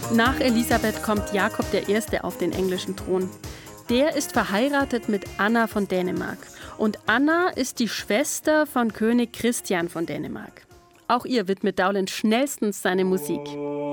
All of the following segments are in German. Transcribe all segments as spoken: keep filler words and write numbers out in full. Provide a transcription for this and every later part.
Nach Elisabeth kommt Jakob der Erste auf den englischen Thron. Der ist verheiratet mit Anna von Dänemark. Und Anna ist die Schwester von König Christian von Dänemark. Auch ihr widmet Dowland schnellstens seine Musik.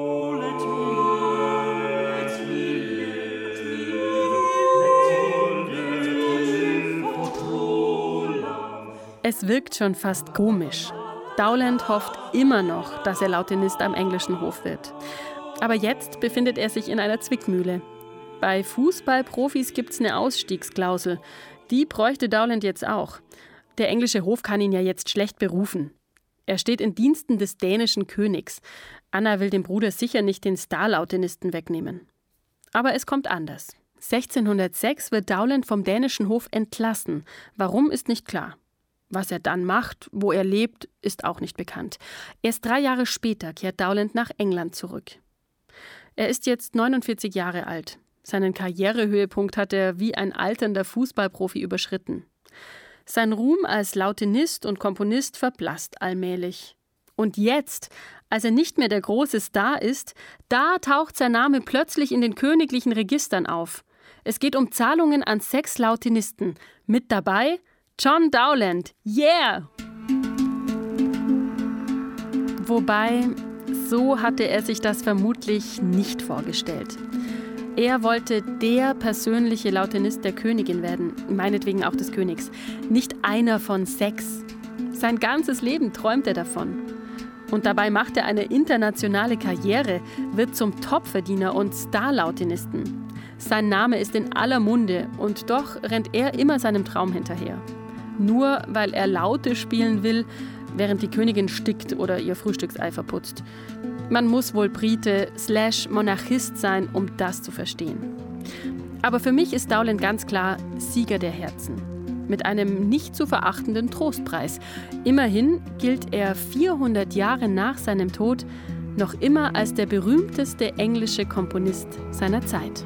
Es wirkt schon fast komisch. Dowland hofft immer noch, dass er Lautenist am englischen Hof wird. Aber jetzt befindet er sich in einer Zwickmühle. Bei Fußballprofis gibt es eine Ausstiegsklausel. Die bräuchte Dowland jetzt auch. Der englische Hof kann ihn ja jetzt schlecht berufen. Er steht in Diensten des dänischen Königs. Anna will dem Bruder sicher nicht den Star-Lautenisten wegnehmen. Aber es kommt anders. sechzehnhundertsechs wird Dowland vom dänischen Hof entlassen. Warum, ist nicht klar. Was er dann macht, wo er lebt, ist auch nicht bekannt. Erst drei Jahre später kehrt Dowland nach England zurück. Er ist jetzt neunundvierzig Jahre alt. Seinen Karrierehöhepunkt hat er wie ein alternder Fußballprofi überschritten. Sein Ruhm als Lautenist und Komponist verblasst allmählich. Und jetzt, als er nicht mehr der große Star ist, da taucht sein Name plötzlich in den königlichen Registern auf. Es geht um Zahlungen an sechs Lautenisten. Mit dabei John Dowland. Yeah! Wobei, so hatte er sich das vermutlich nicht vorgestellt. Er wollte der persönliche Lautenist der Königin werden, meinetwegen auch des Königs. Nicht einer von sechs. Sein ganzes Leben träumt er davon. Und dabei macht er eine internationale Karriere, wird zum Topverdiener und Star-Lautenisten. Sein Name ist in aller Munde und doch rennt er immer seinem Traum hinterher. Nur weil er Laute spielen will, während die Königin stickt oder ihr Frühstücksei verputzt. Man muss wohl Brite slash Monarchist sein, um das zu verstehen. Aber für mich ist Dowland ganz klar Sieger der Herzen. Mit einem nicht zu verachtenden Trostpreis. Immerhin gilt er vierhundert Jahre nach seinem Tod noch immer als der berühmteste englische Komponist seiner Zeit.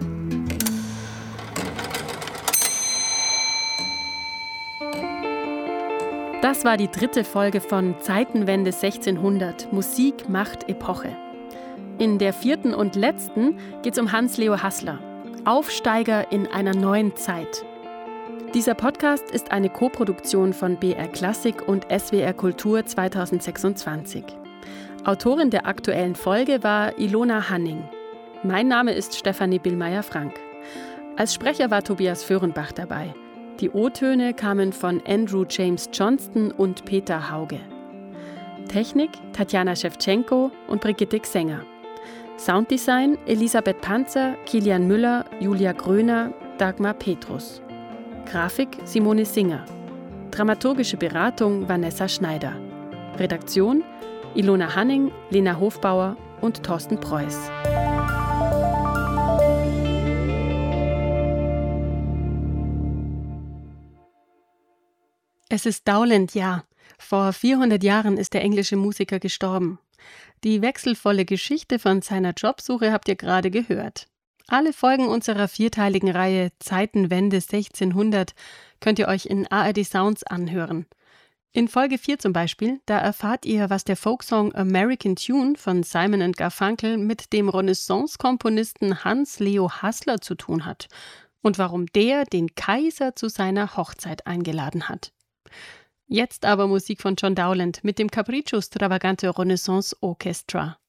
Das war die dritte Folge von Zeitenwende sechzehnhundert. Musik macht Epoche. In der vierten und letzten geht es um Hans-Leo Haßler, Aufsteiger in einer neuen Zeit. Dieser Podcast ist eine Koproduktion von B R Klassik und S W R Kultur zweitausendsechsundzwanzig. Autorin der aktuellen Folge war Ilona Hanning. Mein Name ist Stefanie Billmeier-Frank. Als Sprecher war Tobias Föhrenbach dabei. Die O-Töne kamen von Andrew James Johnston und Peter Hauge. Technik Tatjana Schewtschenko und Brigitte Xenger. Sounddesign Elisabeth Panzer, Kilian Müller, Julia Gröner, Dagmar Petrus. Grafik Simone Singer. Dramaturgische Beratung Vanessa Schneider. Redaktion Ilona Hanning, Lena Hofbauer und Thorsten Preuß. Es ist Dowland-Jahr. Vor vierhundert Jahren ist der englische Musiker gestorben. Die wechselvolle Geschichte von seiner Jobsuche habt ihr gerade gehört. Alle Folgen unserer vierteiligen Reihe Zeitenwende sechzehnhundert könnt ihr euch in A R D Sounds anhören. In Folge vier zum Beispiel, da erfahrt ihr, was der Folksong American Tune von Simon and Garfunkel mit dem Renaissance-Komponisten Hans-Leo Haßler zu tun hat und warum der den Kaiser zu seiner Hochzeit eingeladen hat. Jetzt aber Musik von John Dowland mit dem Capriccio Stravagante Renaissance Orchestra.